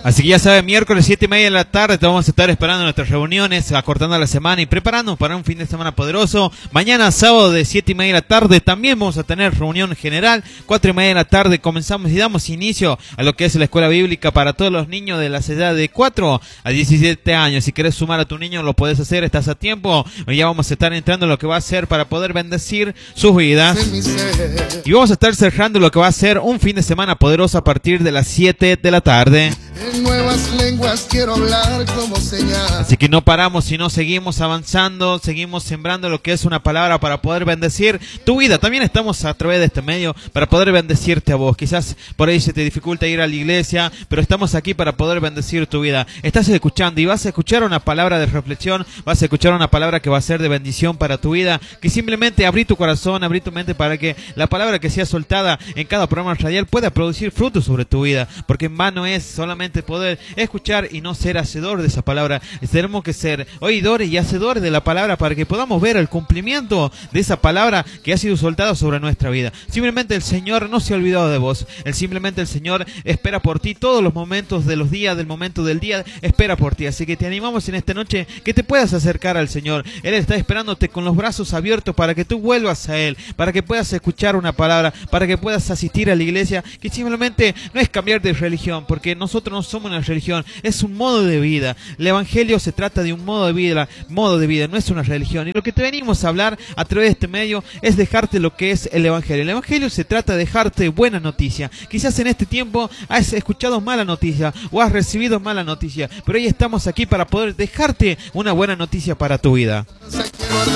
Así que ya saben, miércoles 7:30 de la tarde te vamos a estar esperando en nuestras reuniones, acortando la semana y preparándonos para un fin de semana poderoso. Mañana sábado de 7:30 de la tarde también vamos a tener reunión general. 4:30 de la tarde comenzamos y damos inicio a lo que es la escuela bíblica para todos los niños de la edad de 4 a 17 años. Si querés sumar a tu niño lo podés hacer, estás a tiempo. Hoy ya vamos a estar entrando en lo que va a ser para poder bendecir sus vidas. Y vamos a estar cerrando lo que va a ser un fin de semana poderoso a partir de las 7 de la tarde. En nuevas lenguas quiero hablar como señal. Así que no paramos, sino seguimos avanzando, seguimos sembrando lo que es una palabra para poder bendecir tu vida. También estamos a través de este medio para poder bendecirte a vos. Quizás por ahí se te dificulta ir a la iglesia, pero estamos aquí para poder bendecir tu vida. Estás escuchando y vas a escuchar una palabra de reflexión, vas a escuchar una palabra que va a ser de bendición para tu vida, que simplemente abrí tu corazón, abrí tu mente para que la palabra que sea soltada en cada programa radial pueda producir frutos sobre tu vida, porque en vano es solamente poder escuchar y no ser hacedor de esa palabra. Tenemos que ser oidores y hacedores de la palabra para que podamos ver el cumplimiento de esa palabra que ha sido soltada sobre nuestra vida. Simplemente el Señor no se ha olvidado de vos. Simplemente el Señor espera por ti todos los momentos de los días, del momento del día, espera por ti. Así que te animamos en esta noche que te puedas acercar al Señor. Él está esperándote con los brazos abiertos para que tú vuelvas a Él, para que puedas escuchar una palabra, para que puedas asistir a la iglesia, que simplemente no es cambiar de religión, porque nosotros no somos una religión, es un modo de vida. El evangelio se trata de un modo de vida, no es una religión. Y lo que te venimos a hablar a través de este medio es dejarte lo que es el evangelio. El evangelio se trata de dejarte buena noticia. Quizás en este tiempo has escuchado mala noticia o has recibido mala noticia, pero hoy estamos aquí para poder dejarte una buena noticia para tu vida.